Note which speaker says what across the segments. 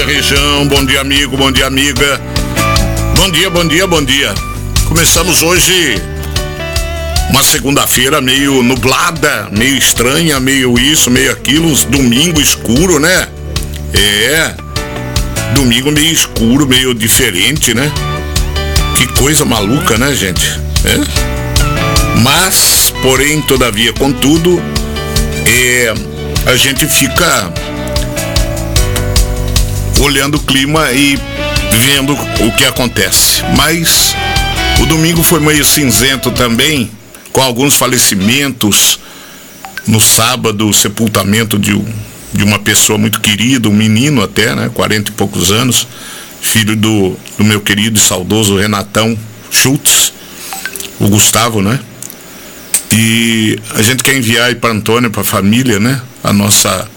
Speaker 1: região, bom dia amigo, bom dia amiga. Bom dia, bom dia, bom dia. Começamos hoje uma segunda-feira meio nublada, meio estranha, meio isso, meio aquilo, domingo escuro, né? Domingo meio escuro, meio diferente, né? Que coisa maluca, né, gente? Mas, porém, todavia, contudo, a gente fica olhando o clima e vendo o que acontece. Mas o domingo foi meio cinzento também, com alguns falecimentos. No sábado, o sepultamento de uma pessoa muito querida, um menino até, né, 40 e poucos anos, filho do meu querido e saudoso Renatão Schultz, o Gustavo, né? E a gente quer enviar aí para Antônio, para a família, né, a nossa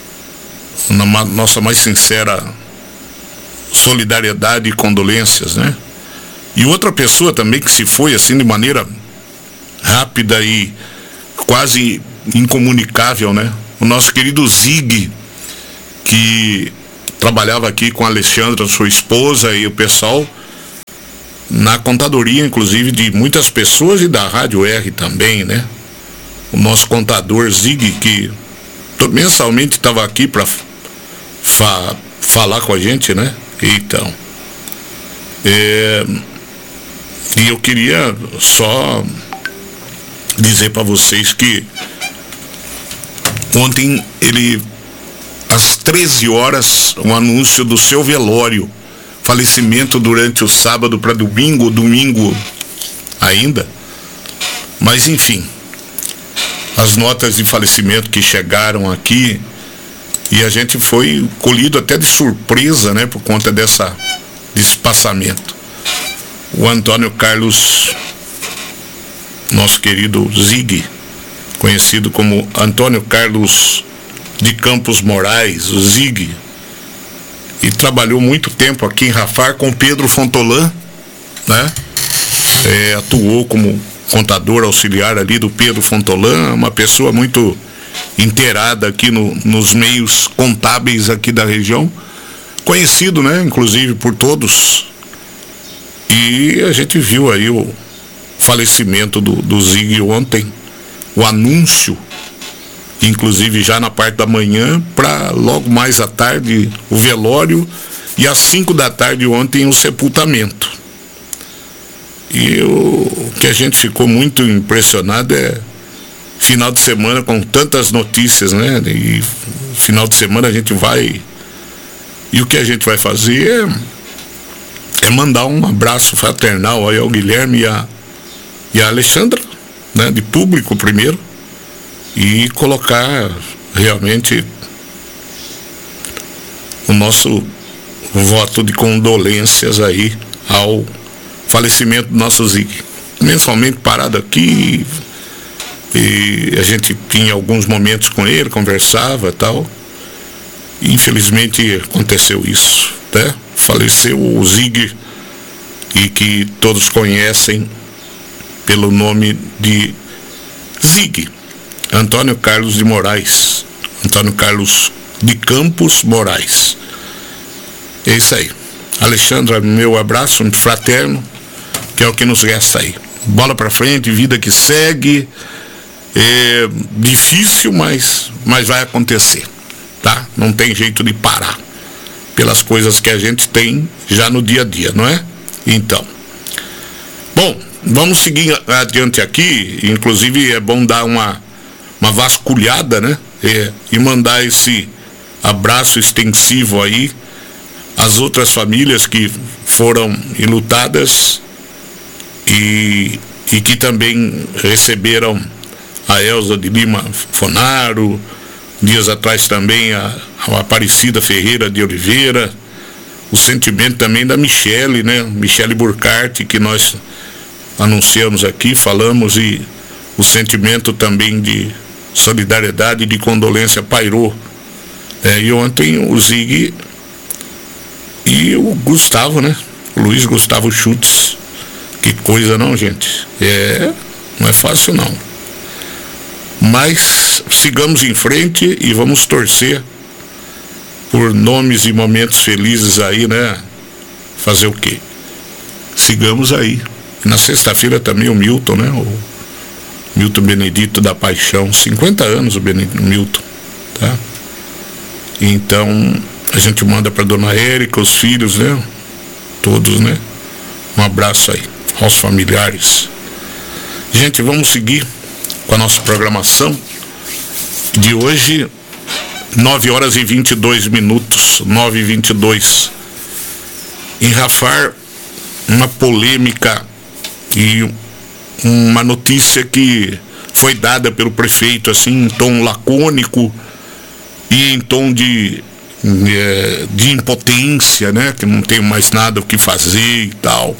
Speaker 1: mais sincera solidariedade e condolências, né? E outra pessoa também que se foi assim de maneira rápida e quase incomunicável, né? O nosso querido Zig, que trabalhava aqui com a Alexandra, sua esposa, e o pessoal na contadoria, inclusive, de muitas pessoas e da Rádio R também, né? O nosso contador Zig, que mensalmente estava aqui para falar com a gente, né? Então, e eu queria só dizer para vocês que ontem às 13 horas, um anúncio do seu velório, falecimento durante o sábado para domingo ainda, mas enfim, as notas de falecimento que chegaram aqui, e a gente foi colhido até de surpresa, né, por conta desse passamento. O Antônio Carlos, nosso querido Zig, conhecido como Antônio Carlos de Campos Moraes, o Zig, e trabalhou muito tempo aqui em Rafar com Pedro Fontolan, né? Atuou como contador auxiliar ali do Pedro Fontolan, uma pessoa muito inteirada aqui nos meios contábeis aqui da região, conhecido, né, inclusive por todos. E a gente viu aí o falecimento do Zig ontem, o anúncio, inclusive já na parte da manhã, para logo mais à tarde o velório, e às 5 da tarde ontem o sepultamento. E o que a gente ficou muito impressionado final de semana com tantas notícias, né? E final de semana a gente vai, e o que a gente vai fazer é mandar um abraço fraternal aí ao Guilherme e a Alexandra, né? De público primeiro, e colocar realmente o nosso voto de condolências aí ao falecimento do nosso Zig. Mensalmente parado aqui, e a gente tinha alguns momentos com ele, conversava e tal, e infelizmente aconteceu isso, né? Faleceu o Zig, e que todos conhecem pelo nome de Zig, Antônio Carlos de Moraes, Antônio Carlos de Campos Moraes. É isso aí. Alexandra, meu abraço fraterno, que é o que nos resta aí. Bola pra frente, vida que segue. É difícil, mas vai acontecer, tá? Não tem jeito de parar, pelas coisas que a gente tem já no dia a dia, não é? Então, bom, vamos seguir adiante aqui. Inclusive é bom dar uma vasculhada, né? E mandar esse abraço extensivo aí às outras famílias que foram enlutadas e que também receberam a Elza de Lima Fonaro, dias atrás também a Aparecida Ferreira de Oliveira, o sentimento também da Michele, né? Michele Burkhardt, que nós anunciamos aqui, falamos, e o sentimento também de solidariedade e de condolência pairou. E ontem o Zig e o Gustavo, né? O Luiz Gustavo Schultz. Que coisa, não, gente? Não é fácil, não. Mas sigamos em frente e vamos torcer por nomes e momentos felizes aí, né? Fazer o quê? Sigamos aí. E na sexta-feira também o Milton, né? O Milton Benedito da Paixão, 50 anos o Milton, tá? Então, a gente manda para dona Érica, os filhos, né? Todos, né? Um abraço aí aos familiares. Gente, vamos seguir com a nossa programação de hoje, 9 horas e 22 minutos, 9h22. Em Rafar, uma polêmica e uma notícia que foi dada pelo prefeito, assim, em tom lacônico e em tom de impotência, né? Que não tem mais nada o que fazer e tal.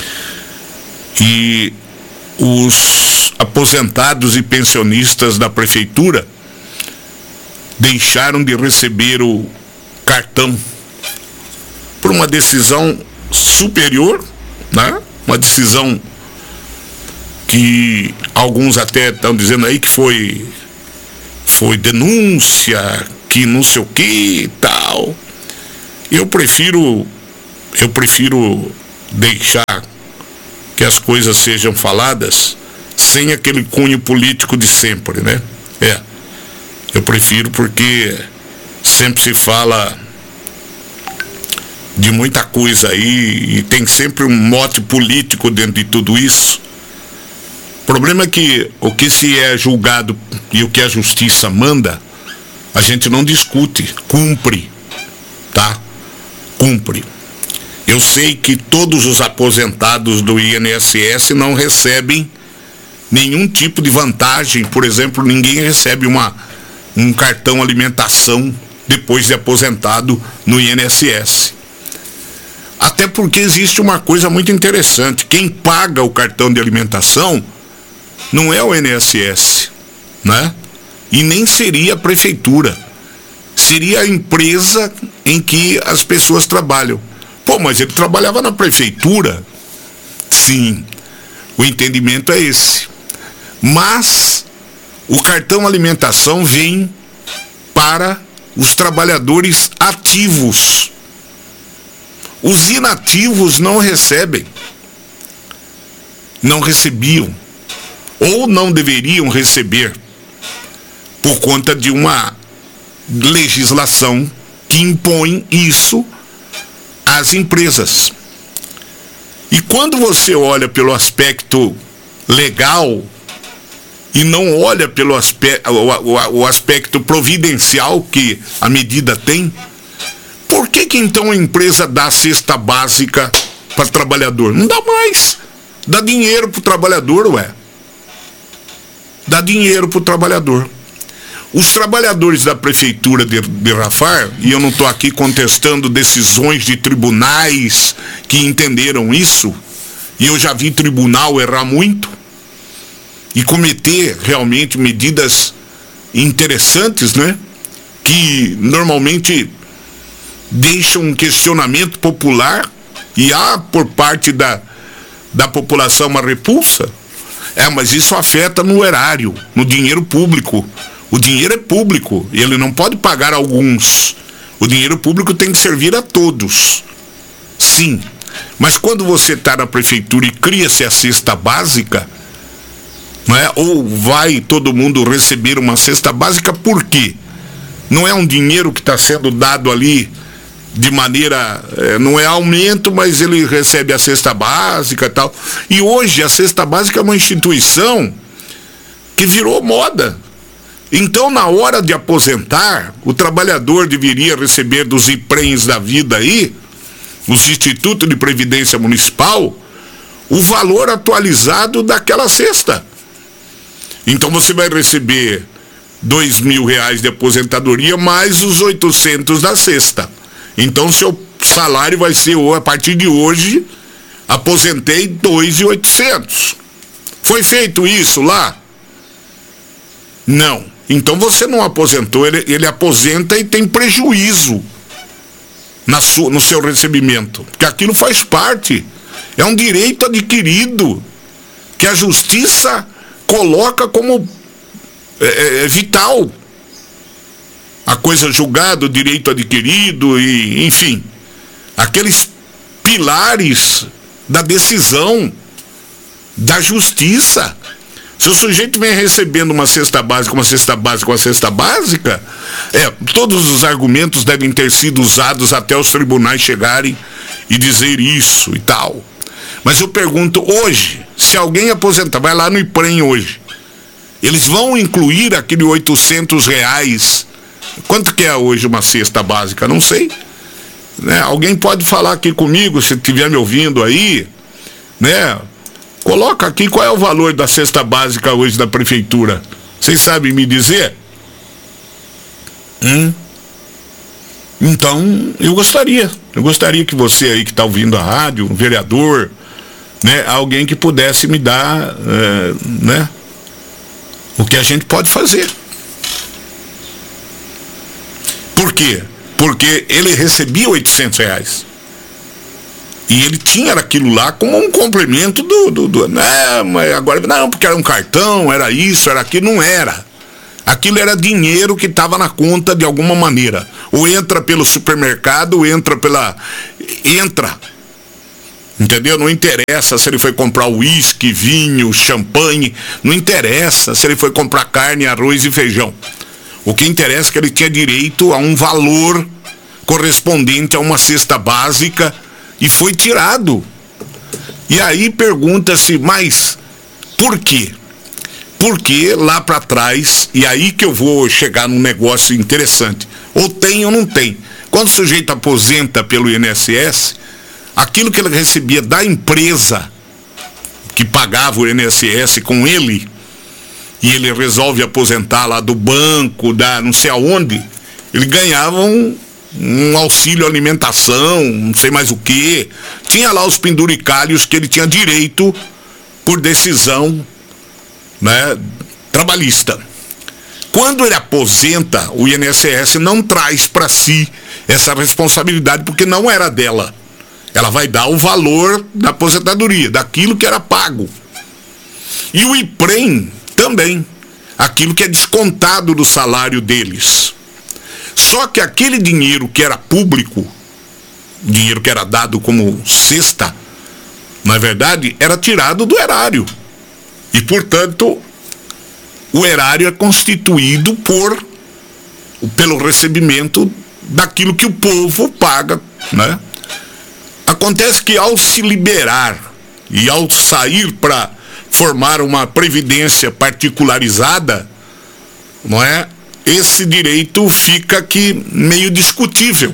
Speaker 1: E os aposentados e pensionistas da prefeitura deixaram de receber o cartão por uma decisão superior, né? Uma decisão que alguns até estão dizendo aí que foi denúncia, que não sei o que e tal. Eu prefiro deixar que as coisas sejam faladas sem aquele cunho político de sempre, né? Eu prefiro, porque sempre se fala de muita coisa aí e tem sempre um mote político dentro de tudo isso. O problema é que o que se é julgado e o que a justiça manda, a gente não discute, cumpre, tá? Cumpre. Eu sei que todos os aposentados do INSS não recebem nenhum tipo de vantagem. Por exemplo, ninguém recebe um cartão alimentação depois de aposentado no INSS. Até porque existe uma coisa muito interessante: quem paga o cartão de alimentação não é o INSS, né? E nem seria a prefeitura, seria a empresa em que as pessoas trabalham. Pô, mas ele trabalhava na prefeitura? Sim, o entendimento é esse. Mas o cartão alimentação vem para os trabalhadores ativos. Os inativos não recebem, não recebiam, ou não deveriam receber, por conta de uma legislação que impõe isso às empresas. E quando você olha pelo aspecto legal e não olha pelo o aspecto providencial que a medida tem, por que então a empresa dá a cesta básica para o trabalhador? Não dá mais. Dá dinheiro para o trabalhador, ué. Dá dinheiro para o trabalhador. Os trabalhadores da prefeitura de Rafar, e eu não estou aqui contestando decisões de tribunais que entenderam isso, e eu já vi tribunal errar muito e cometer realmente medidas interessantes, né? Que normalmente deixam um questionamento popular, e há por parte da população uma repulsa. Mas isso afeta no erário, no dinheiro público. O dinheiro é público, ele não pode pagar alguns. O dinheiro público tem que servir a todos. Sim, mas quando você está na prefeitura e cria-se a cesta básica, não é? Ou vai todo mundo receber uma cesta básica, por quê? Não é um dinheiro que está sendo dado ali de maneira, não é aumento, mas ele recebe a cesta básica e tal. E hoje a cesta básica é uma instituição que virou moda. Então, na hora de aposentar, o trabalhador deveria receber dos IPREMs da vida aí, os Institutos de Previdência Municipal, o valor atualizado daquela cesta. Então você vai receber R$2.000 de aposentadoria mais os 800 da cesta. Então seu salário vai ser, a partir de hoje, aposentei 2.800. Foi feito isso lá? Não. Então você não aposentou, ele aposenta e tem prejuízo no seu recebimento. Porque aquilo faz parte. É um direito adquirido que a justiça coloca como vital. a coisa julgada, o direito adquirido e, enfim, aqueles pilares da decisão, da justiça. Se o sujeito vem recebendo uma cesta básica, todos os argumentos devem ter sido usados até os tribunais chegarem e dizer isso e tal. Mas eu pergunto, hoje, se alguém aposentar, vai lá no IPREM hoje, eles vão incluir aquele R$800? Quanto que é hoje uma cesta básica? Não sei. Né? Alguém pode falar aqui comigo, se estiver me ouvindo aí, né? Coloca aqui qual é o valor da cesta básica hoje da prefeitura. Vocês sabem me dizer? Então, eu gostaria que você aí que está ouvindo a rádio, um vereador, né, alguém que pudesse me dar, né, o que a gente pode fazer. Por quê? Porque ele recebia R$800. E ele tinha aquilo lá como um complemento mas agora, não, porque era um cartão, era isso, era aquilo. Não era. Aquilo era dinheiro que estava na conta de alguma maneira. Ou entra pelo supermercado, ou entra. Entendeu? Não interessa se ele foi comprar uísque, vinho, champanhe. Não interessa se ele foi comprar carne, arroz e feijão. O que interessa é que ele tinha direito a um valor correspondente a uma cesta básica e foi tirado. E aí pergunta-se, mas por quê? Porque lá para trás, e aí que eu vou chegar num negócio interessante, ou tem ou não tem. Quando o sujeito aposenta pelo INSS, aquilo que ele recebia da empresa que pagava o INSS com ele, e ele resolve aposentar lá do banco, da não sei aonde, ele ganhava um auxílio alimentação, não sei mais o que. Tinha lá os penduricalhos que ele tinha direito por decisão, né, trabalhista. Quando ele aposenta, o INSS não traz para si essa responsabilidade, porque não era dela. Ela vai dar o valor da aposentadoria, daquilo que era pago. E o IPREM também, aquilo que é descontado do salário deles. Só que aquele dinheiro que era público, dinheiro que era dado como cesta, na verdade, era tirado do erário. E, portanto, o erário é constituído pelo recebimento daquilo que o povo paga, né? Acontece que ao se liberar e ao sair para formar uma previdência particularizada, não é? Esse direito fica aqui meio discutível,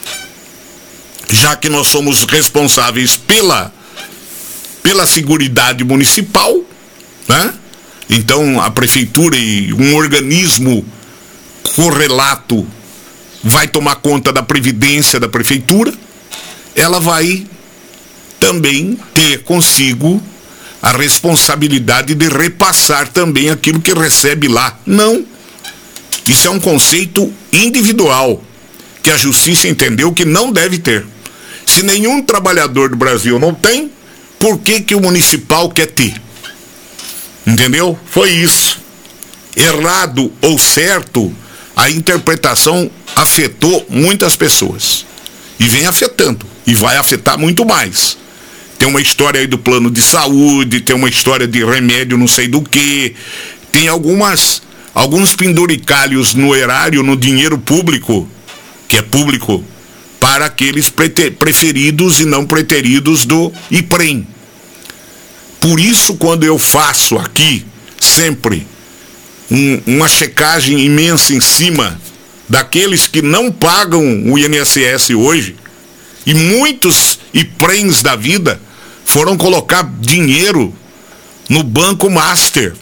Speaker 1: já que nós somos responsáveis pela seguridade municipal, né? Então a prefeitura e um organismo correlato vai tomar conta da previdência da prefeitura, ela vai também ter consigo a responsabilidade de repassar também aquilo que recebe lá. Não. Isso é um conceito individual, que a justiça entendeu que não deve ter. Se nenhum trabalhador do Brasil não tem, por que o municipal quer ter? Entendeu? Foi isso. Errado ou certo, a interpretação afetou muitas pessoas. E vem afetando. E vai afetar muito mais. Tem uma história aí do plano de saúde, tem uma história de remédio não sei do que. Tem alguns penduricalhos no erário, no dinheiro público, que é público, para aqueles preferidos e não preteridos do IPREM. Por isso, quando eu faço aqui, sempre, uma checagem imensa em cima daqueles que não pagam o INSS hoje, e muitos IPREMs da vida foram colocar dinheiro no Banco Master.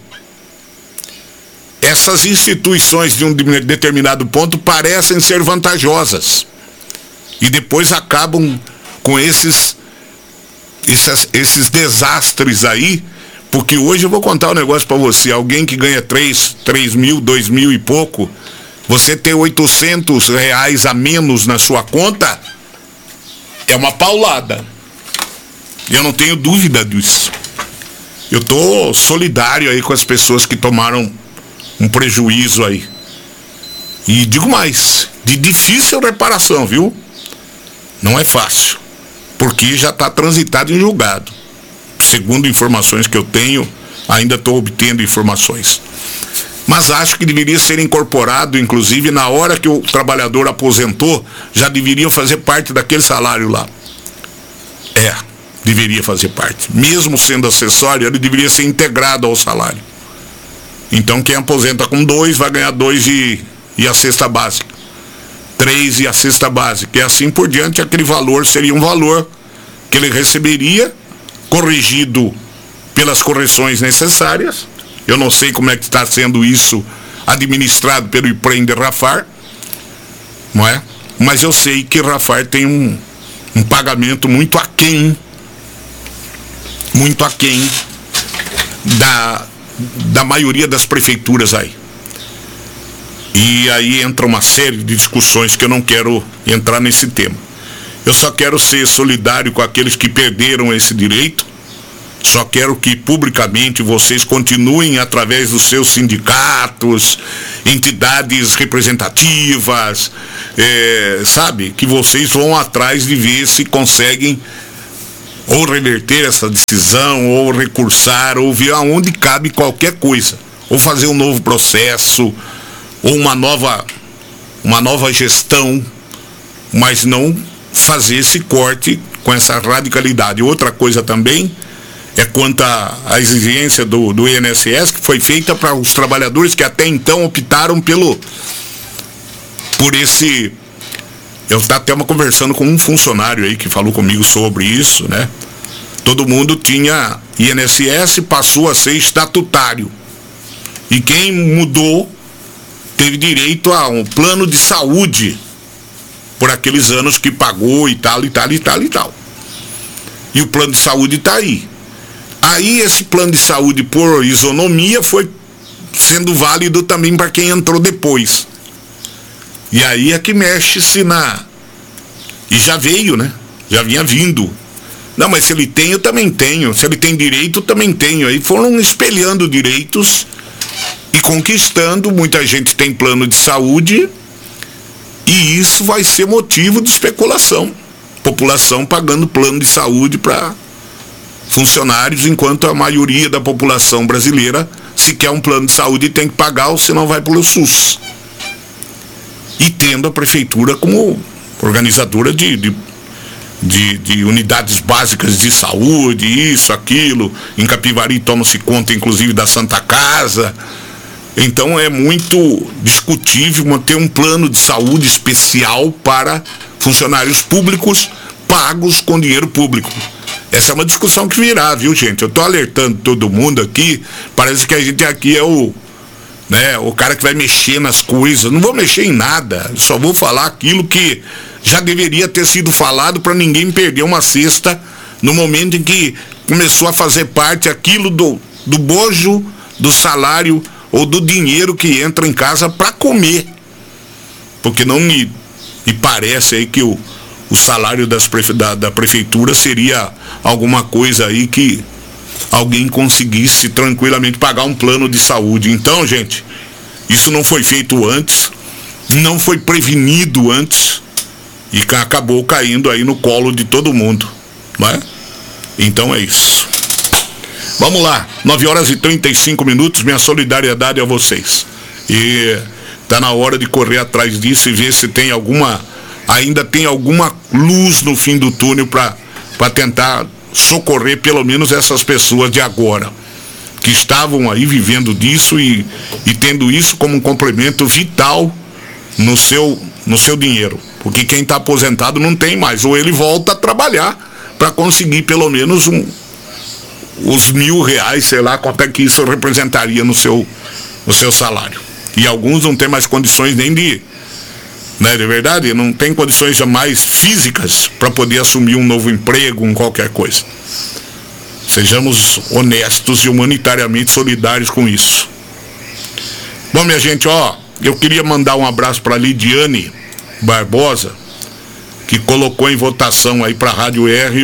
Speaker 1: Essas instituições de um determinado ponto parecem ser vantajosas e depois acabam com esses desastres aí, porque hoje eu vou contar um negócio para você. Alguém que ganha 3 mil, 2 mil e pouco, você ter R$800 a menos na sua conta, é uma paulada. Eu não tenho dúvida disso. Eu tô solidário aí com as pessoas que tomaram um prejuízo aí. E digo mais, de difícil reparação, viu? Não é fácil, porque já está transitado em julgado. Segundo informações que eu tenho, ainda estou obtendo informações. Mas acho que deveria ser incorporado, inclusive, na hora que o trabalhador aposentou, já deveria fazer parte daquele salário lá. Deveria fazer parte. Mesmo sendo acessório, ele deveria ser integrado ao salário. Então, quem aposenta com 2 vai ganhar 2 e a cesta básica. 3 e a cesta básica. E assim por diante, aquele valor seria um valor que ele receberia, corrigido pelas correções necessárias. Eu não sei como é que está sendo isso administrado pelo IPREM de Rafar, não é? Mas eu sei que Rafar tem um pagamento muito aquém da maioria das prefeituras aí. E aí entra uma série de discussões que eu não quero entrar nesse tema. Eu só quero ser solidário com aqueles que perderam esse direito. Só quero que publicamente vocês continuem, através dos seus sindicatos, entidades representativas, sabe? Que vocês vão atrás de ver se conseguem ou reverter essa decisão, ou recursar, ou ver aonde cabe qualquer coisa. Ou fazer um novo processo, ou uma nova gestão, mas não fazer esse corte com essa radicalidade. Outra coisa também é quanto à exigência do INSS, que foi feita para os trabalhadores que até então optaram por esse... Eu estava até conversando com um funcionário aí que falou comigo sobre isso, né? Todo mundo tinha INSS, passou a ser estatutário. E quem mudou teve direito a um plano de saúde por aqueles anos que pagou e tal. E o plano de saúde está aí. Aí esse plano de saúde por isonomia foi sendo válido também para quem entrou depois. E aí é que mexe-se e já veio, né? Já vinha vindo. Não, mas se ele tem, eu também tenho. Se ele tem direito, eu também tenho. Aí foram espelhando direitos e conquistando. Muita gente tem plano de saúde e isso vai ser motivo de especulação. População pagando plano de saúde para funcionários, enquanto a maioria da população brasileira, se quer um plano de saúde, tem que pagar, ou senão vai pelo SUS. E tendo a prefeitura como organizadora de unidades básicas de saúde, isso, aquilo. Em Capivari toma-se conta, inclusive, da Santa Casa. Então é muito discutível manter um plano de saúde especial para funcionários públicos pagos com dinheiro público. Essa é uma discussão que virá, viu, gente? Eu estou alertando todo mundo aqui. Parece que a gente aqui é o cara que vai mexer nas coisas. Não vou mexer em nada, só vou falar aquilo que já deveria ter sido falado para ninguém perder uma cesta no momento em que começou a fazer parte aquilo do bojo, do salário ou do dinheiro que entra em casa para comer. Porque não me parece aí que o salário da prefeitura seria alguma coisa aí que alguém conseguisse tranquilamente pagar um plano de saúde. Então, gente, isso não foi feito antes, não foi prevenido antes e acabou caindo aí no colo de todo mundo, não é? Então é isso. Vamos lá, 9h35, minha solidariedade a vocês. E tá na hora de correr atrás disso e ver se tem ainda tem alguma luz no fim do túnel para tentar socorrer pelo menos essas pessoas de agora, que estavam aí vivendo disso e tendo isso como um complemento vital no seu dinheiro. Porque quem está aposentado não tem mais, ou ele volta a trabalhar para conseguir pelo menos os R$1.000, sei lá quanto é que isso representaria no seu salário. E alguns não têm mais condições nem de verdade, não tem condições jamais físicas para poder assumir um novo emprego, qualquer coisa. Sejamos honestos e humanitariamente solidários com isso. Bom, minha gente, eu queria mandar um abraço para Lidiane Barbosa, que colocou em votação aí para a Rádio R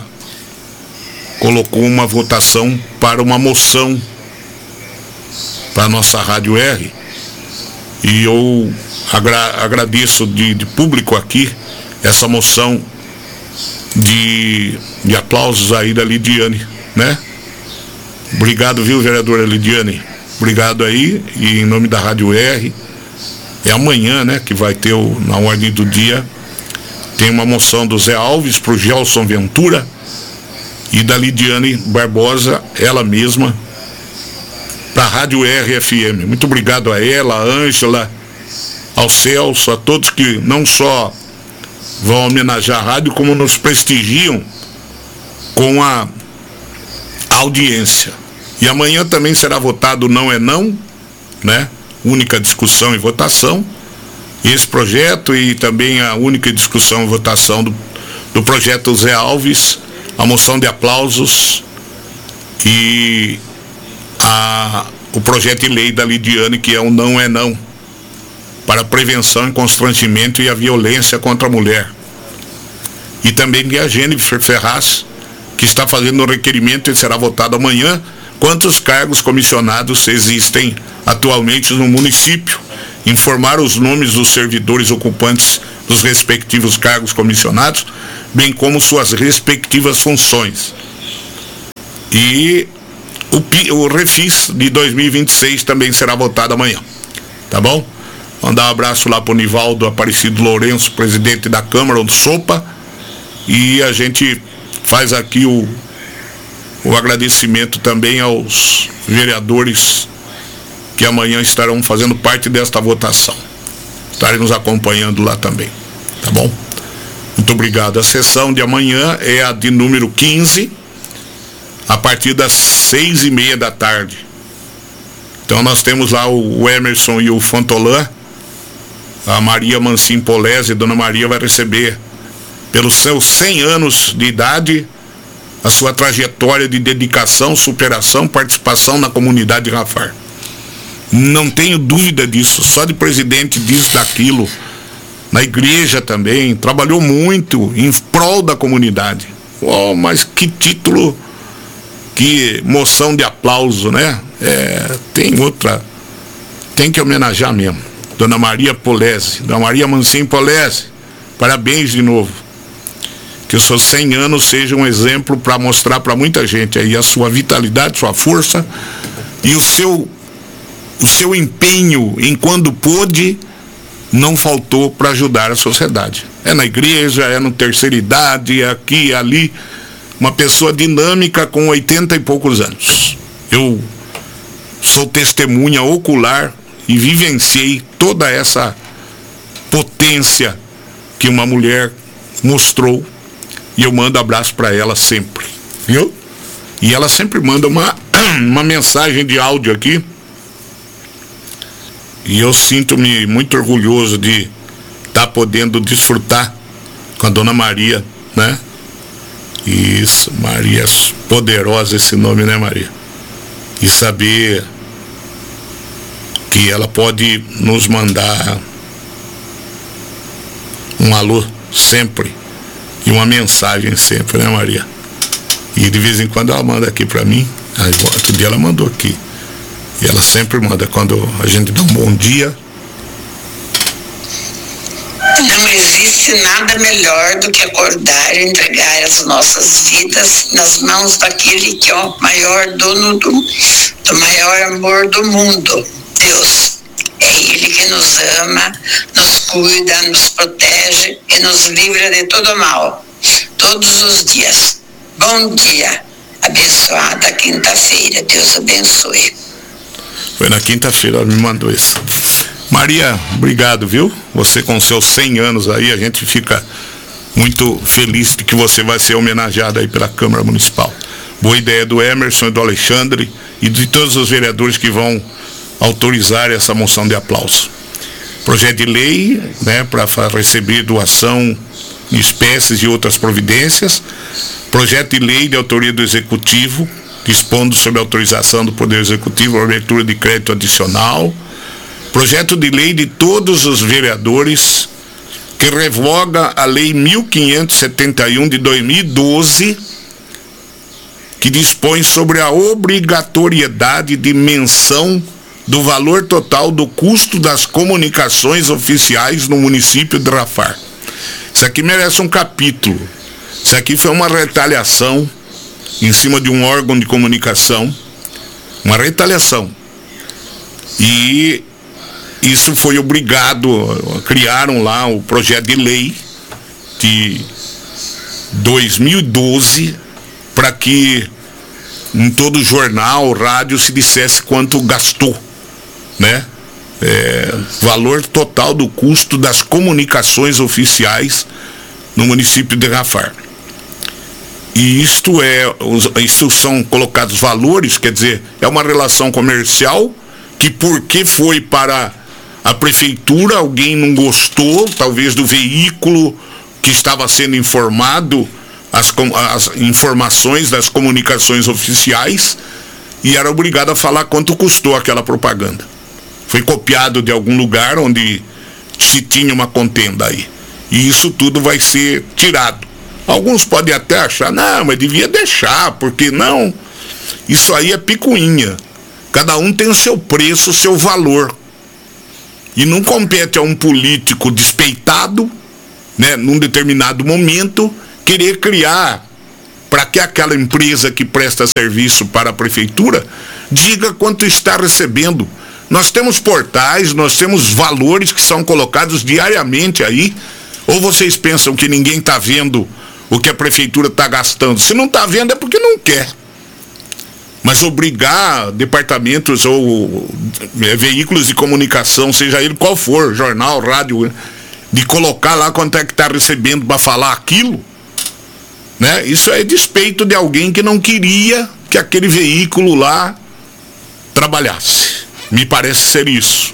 Speaker 1: colocou uma votação para uma moção para a nossa Rádio R, E eu agradeço de público aqui essa moção de aplausos aí da Lidiane, né? Obrigado, viu, vereadora Lidiane? Obrigado aí, e em nome da Rádio R, é amanhã, né, que vai ter na ordem do dia, tem uma moção do Zé Alves pro Gelson Ventura e da Lidiane Barbosa, ela mesma, para a Rádio RFM. Muito obrigado a ela, a Ângela, ao Celso, a todos que não só vão homenagear a rádio, como nos prestigiam com a audiência. E amanhã também será votado Não é Não, né? Única discussão e votação. Esse projeto e também a única discussão e votação do projeto Zé Alves, a moção de aplausos e o projeto de lei da Lidiane, que é o Não é Não, para a prevenção e constrangimento e a violência contra a mulher. E também a Jennifer Ferraz, que está fazendo um requerimento e será votado amanhã, quantos cargos comissionados existem atualmente no município, informar os nomes dos servidores ocupantes dos respectivos cargos comissionados, bem como suas respectivas funções. E o Refis de 2026 também será votado amanhã, tá bom? Mandar um abraço lá para o Nivaldo Aparecido Lourenço, presidente da Câmara, do SOPA, e a gente faz aqui o agradecimento também aos vereadores que amanhã estarão fazendo parte desta votação, estarem nos acompanhando lá também, tá bom? Muito obrigado. A sessão de amanhã é a de número 15, a partir das 6:30 da tarde. Então nós temos lá o Emerson e o Fontolã, a Maria Mancim Polese, Dona Maria vai receber, pelos seus 100 anos de idade, a sua trajetória de dedicação, superação, participação na comunidade Rafar. Não tenho dúvida disso, só de presidente disso, daquilo, na igreja também, trabalhou muito em prol da comunidade. Oh, mas que título, que moção de aplauso, né? Tem que homenagear mesmo. Dona Maria Polese, Dona Maria Mancim Polese, parabéns de novo. Que os seus 100 anos sejam um exemplo para mostrar para muita gente aí a sua vitalidade, sua força e o seu empenho em quando pôde, não faltou para ajudar a sociedade. É na igreja, é no terceira idade, é aqui, ali, uma pessoa dinâmica com 80 e poucos anos. Eu sou testemunha ocular e vivenciei toda essa potência que uma mulher mostrou, e eu mando abraço para ela sempre, viu? E ela sempre manda uma mensagem de áudio aqui, e eu sinto-me muito orgulhoso de estar podendo desfrutar com a Dona Maria, né? Isso, Maria Poderosa, esse nome, né, Maria? E saber que ela pode nos mandar um alô sempre e uma mensagem sempre, né, Maria? E de vez em quando ela manda aqui para mim. Aí outro dia ela mandou aqui, e ela sempre manda quando a gente dá um bom dia.
Speaker 2: Não existe nada melhor do que acordar e entregar as nossas vidas nas mãos daquele que é o maior dono do maior amor do mundo, Deus. É Ele que nos ama, nos cuida, nos protege e nos livra de todo mal, todos os dias. Bom dia, abençoada quinta-feira, Deus abençoe.
Speaker 1: Foi na quinta-feira, ela me mandou isso. Maria, obrigado, viu? Você com seus 100 anos aí, a gente fica muito feliz de que você vai ser homenageado aí pela Câmara Municipal. Boa ideia do Emerson e do Alexandre e de todos os vereadores que vão autorizar essa moção de aplauso. Projeto de lei, né, para receber doação em espécies e outras providências. Projeto de lei de autoria do Executivo, dispondo sobre a autorização do Poder Executivo a abertura de crédito adicional. Projeto de lei de todos os vereadores que revoga a Lei 1571 de 2012, que dispõe sobre a obrigatoriedade de menção do valor total do custo das comunicações oficiais no município de Rafar. Isso aqui merece um capítulo. Isso aqui foi uma retaliação em cima de um órgão de comunicação, uma retaliação. E isso foi obrigado, criaram lá o projeto de lei de 2012 para que em todo jornal, rádio, se dissesse quanto gastou, né? Valor total do custo das comunicações oficiais no município de Rafar. E isto são colocados valores, quer dizer, é uma relação comercial que, porque foi para a prefeitura, alguém não gostou, talvez do veículo que estava sendo informado, as informações das comunicações oficiais, e era obrigado a falar quanto custou aquela propaganda. Foi copiado de algum lugar onde se tinha uma contenda aí. E isso tudo vai ser tirado. Alguns podem até achar, não, mas devia deixar, porque não. Isso aí é picuinha. Cada um tem o seu preço, o seu valor. E não compete a um político despeitado, né, num determinado momento, querer criar para que aquela empresa que presta serviço para a prefeitura diga quanto está recebendo. Nós temos portais, nós temos valores que são colocados diariamente aí. Ou vocês pensam que ninguém está vendo o que a prefeitura está gastando? Se não está vendo é porque não quer. Mas obrigar departamentos ou veículos de comunicação, seja ele qual for, jornal, rádio, de colocar lá quanto é que está recebendo para falar aquilo, né? Isso é despeito de alguém que não queria que aquele veículo lá trabalhasse. Me parece ser isso.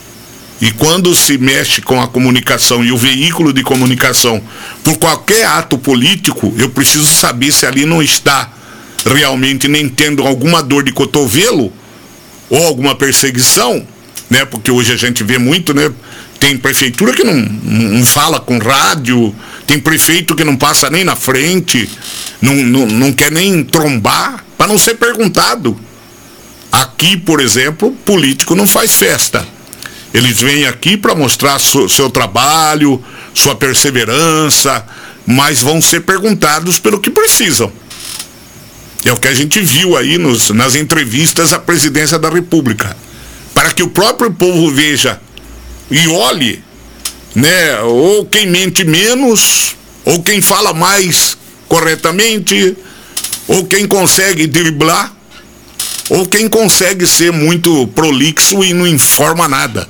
Speaker 1: E quando se mexe com a comunicação e o veículo de comunicação por qualquer ato político, eu preciso saber se ali não está realmente nem tendo alguma dor de cotovelo ou alguma perseguição, né? Porque hoje a gente vê muito, né? Tem prefeitura que não fala com rádio, tem prefeito que não passa nem na frente, não quer nem trombar para não ser perguntado. Aqui, por exemplo, político não faz festa. Eles vêm aqui para mostrar seu trabalho, sua perseverança, mas vão ser perguntados pelo que precisam. É o que a gente viu aí nas entrevistas à presidência da República. Para que o próprio povo veja e olhe, né, ou quem mente menos, ou quem fala mais corretamente, ou quem consegue driblar, ou quem consegue ser muito prolixo e não informa nada.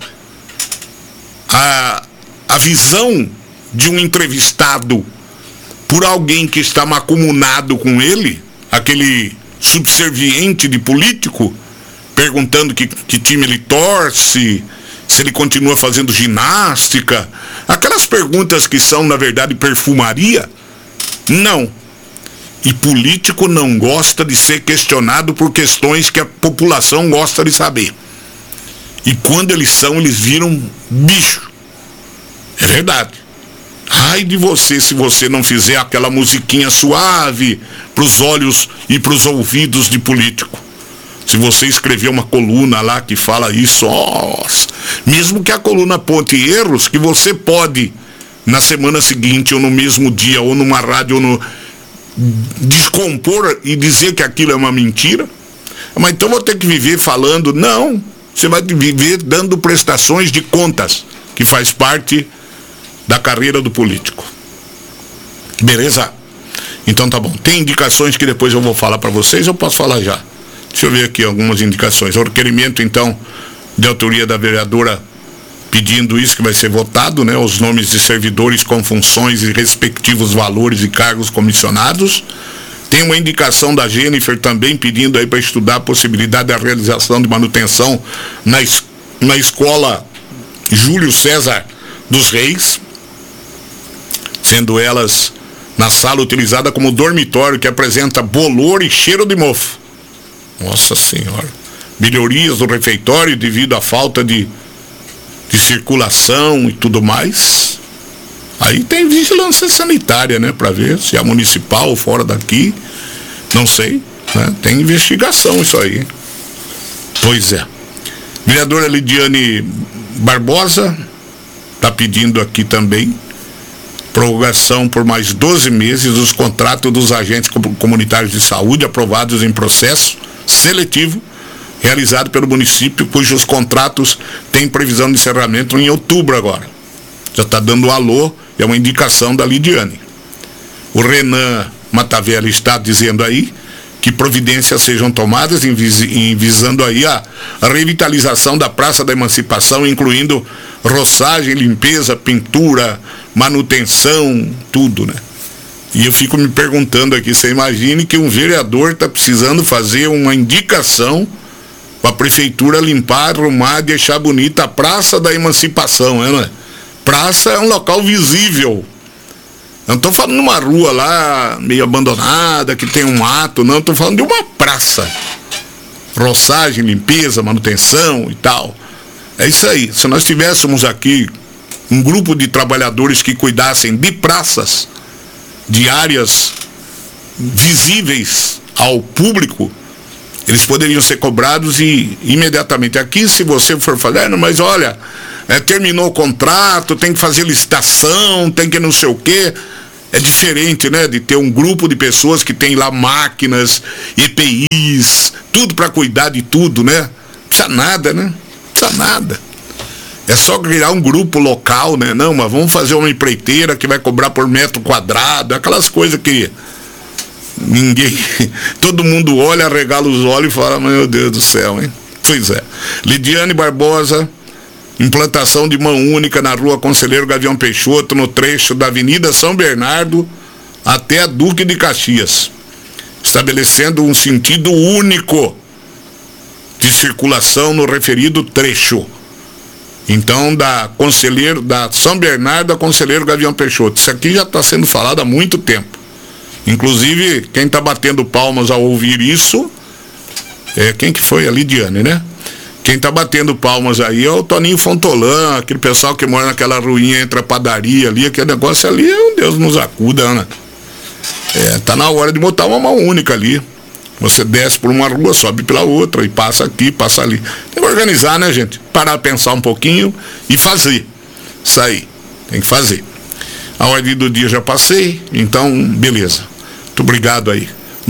Speaker 1: A visão de um entrevistado por alguém que está macumunado com ele, aquele subserviente de político, perguntando que time ele torce, se ele continua fazendo ginástica, aquelas perguntas que são, na verdade, perfumaria, não. E político não gosta de ser questionado por questões que a população gosta de saber. E quando eles viram bicho. É verdade. Ai de você se você não fizer aquela musiquinha suave para os olhos e para os ouvidos de político. Se você escrever uma coluna lá que fala isso, mesmo que a coluna aponte erros, que você pode, na semana seguinte, ou no mesmo dia, ou numa rádio, ou descompor e dizer que aquilo é uma mentira. Mas então vou ter que viver falando, não, você vai viver dando prestações de contas, que faz parte da carreira do político. Beleza? Então tá bom. Tem indicações que depois eu vou falar para vocês, eu posso falar já. Deixa eu ver aqui algumas indicações. O requerimento, então, de autoria da vereadora pedindo isso que vai ser votado, né? Os nomes de servidores com funções e respectivos valores e cargos comissionados. Tem uma indicação da Jennifer também pedindo aí para estudar a possibilidade da realização de manutenção na escola Júlio César dos Reis, sendo elas na sala utilizada como dormitório que apresenta bolor e cheiro de mofo. Nossa Senhora. Melhorias do refeitório devido à falta de circulação e tudo mais. Aí tem vigilância sanitária, né? Para ver se é municipal ou fora daqui. Não sei, né? Tem investigação isso aí. Pois é. Vereadora Lidiane Barbosa está pedindo aqui também prorrogação por mais 12 meses dos contratos dos agentes comunitários de saúde aprovados em processo seletivo realizado pelo município, cujos contratos têm previsão de encerramento em outubro agora. Já está dando um alô, é uma indicação da Lidiane. O Renan Matavelli está dizendo aí que providências sejam tomadas visando aí a revitalização da Praça da Emancipação, incluindo roçagem, limpeza, pintura, manutenção, tudo, né? E eu fico me perguntando aqui, você imagine que um vereador está precisando fazer uma indicação para a prefeitura limpar, arrumar, deixar bonita a Praça da Emancipação, né? Praça é um local visível. Não estou falando de uma rua lá meio abandonada, que tem um mato, não, estou falando de uma praça. Roçagem, limpeza, manutenção e tal. É isso aí. Se nós tivéssemos aqui um grupo de trabalhadores que cuidassem de praças, de áreas visíveis ao público, eles poderiam ser cobrados e imediatamente. Aqui, se você for falar, mas olha, terminou o contrato, tem que fazer licitação, tem que não sei o quê. É diferente, né, de ter um grupo de pessoas que tem lá máquinas, EPIs, tudo para cuidar de tudo, né? Não precisa nada, né? Não precisa nada. É só criar um grupo local, né? Não, mas vamos fazer uma empreiteira que vai cobrar por metro quadrado, aquelas coisas que ninguém, todo mundo olha, arregala os olhos e fala, meu Deus do céu, hein? Pois é. Lidiane Barbosa, implantação de mão única na rua Conselheiro Gavião Peixoto, no trecho da Avenida São Bernardo até a Duque de Caxias, estabelecendo um sentido único de circulação no referido trecho. Então, da São Bernardo a Conselheiro Gavião Peixoto. Isso aqui já está sendo falado há muito tempo. Inclusive, quem está batendo palmas ao ouvir isso, quem que foi? A Lidiane, né? Quem está batendo palmas aí é o Toninho Fontolã, aquele pessoal que mora naquela ruinha entre a padaria ali, aquele negócio ali, Deus nos acuda, né? Tá na hora de botar uma mão única ali. Você desce por uma rua, sobe pela outra, e passa aqui, passa ali. Tem que organizar, né, gente? Parar, pensar um pouquinho e fazer. Isso aí, tem que fazer. A ordem do dia já passei, então, beleza. Muito obrigado aí.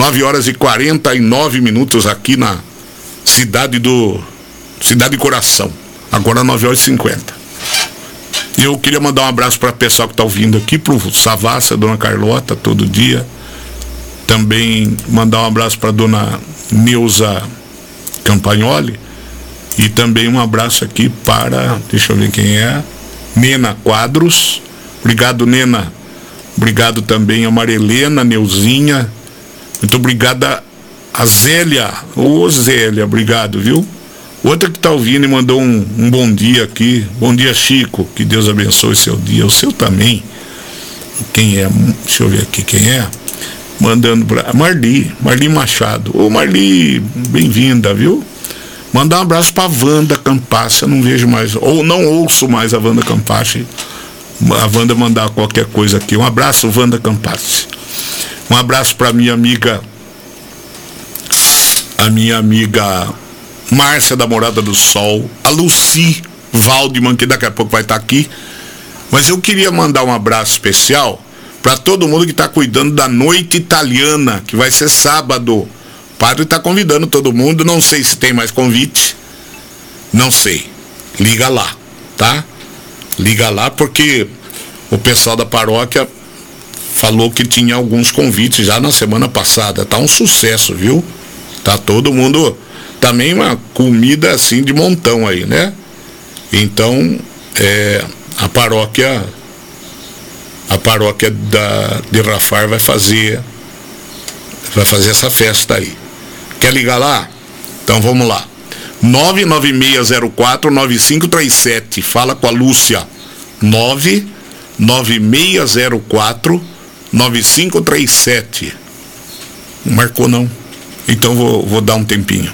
Speaker 1: 9h49 aqui na Cidade Coração. Agora 9h50. Eu queria mandar um abraço para o pessoal que está ouvindo aqui, pro Savassi, a dona Carlota, todo dia. Também mandar um abraço para a dona Neuza Campagnoli. E também um abraço aqui para, deixa eu ver quem é, Nena Quadros. Obrigado, Nena. Obrigado também a Marilena, Neuzinha. Muito obrigado a Zélia. Ô Zélia, obrigado, viu? Outra que está ouvindo e mandou um bom dia aqui. Bom dia, Chico. Que Deus abençoe seu dia. O seu também. Quem é? Deixa eu ver aqui quem é. Mandando para Marli Machado. Ô Marli, bem-vinda, viu? Mandar um abraço para a Wanda Campassi. Eu não vejo mais, ou não ouço mais a Wanda Campassi. A Wanda mandar qualquer coisa aqui. Um abraço, Wanda Campassi. Um abraço para a minha amiga Márcia da Morada do Sol, a Lucy Waldman, que daqui a pouco vai estar aqui. Mas eu queria mandar um abraço especial para todo mundo que está cuidando da noite italiana, que vai ser sábado. O padre está convidando todo mundo, não sei se tem mais convite, não sei. Liga lá, tá? Liga lá, porque o pessoal da paróquia falou que tinha alguns convites já na semana passada. Tá um sucesso, viu? Tá todo mundo, também uma comida assim de montão aí, né? Então, a paróquia de Rafar vai fazer essa festa aí. Quer ligar lá? Então vamos lá. 99604-9537. Fala com a Lúcia. 99604-9537. Não marcou não? Então vou dar um tempinho.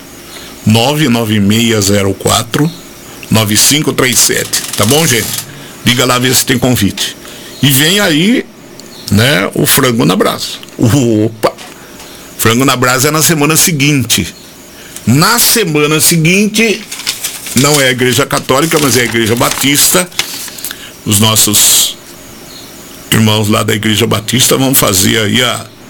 Speaker 1: 99604-9537. Tá bom, gente? Liga lá, ver se tem convite. E vem aí, né, o frango na brasa. Opa! Frango na brasa é na semana seguinte. Na semana seguinte, não é a Igreja Católica, mas é a Igreja Batista. Os nossos irmãos lá da Igreja Batista vão fazer aí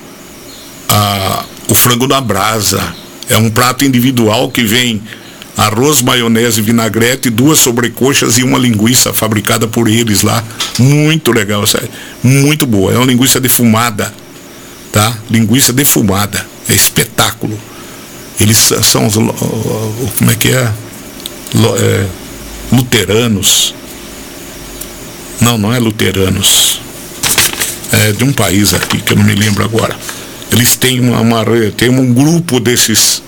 Speaker 1: o frango na brasa. É um prato individual que vem arroz, maionese, vinagrete, 2 sobrecoxas e uma linguiça fabricada por eles lá. Muito legal, sério. Muito boa. É uma linguiça defumada, tá? Linguiça defumada. É espetáculo. Eles são os, como é que é? Luteranos. Não é luteranos. É de um país aqui que eu não me lembro agora. Eles têm tem um grupo desses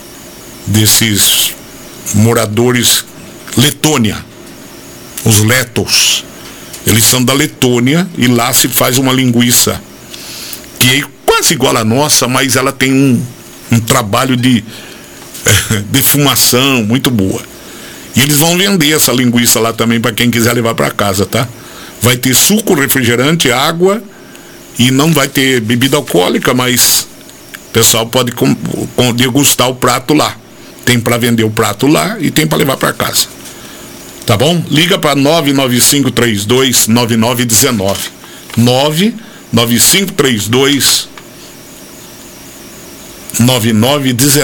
Speaker 1: moradores Letônia, os letos. Eles são da Letônia e lá se faz uma linguiça que é quase igual à nossa, mas ela tem um trabalho de defumação muito boa. E eles vão vender essa linguiça lá também para quem quiser levar para casa, tá? Vai ter suco, refrigerante, água e não vai ter bebida alcoólica, mas o pessoal pode degustar o prato lá. Tem para vender o prato lá e tem para levar para casa. Tá bom? Liga para 995329919. 995329919.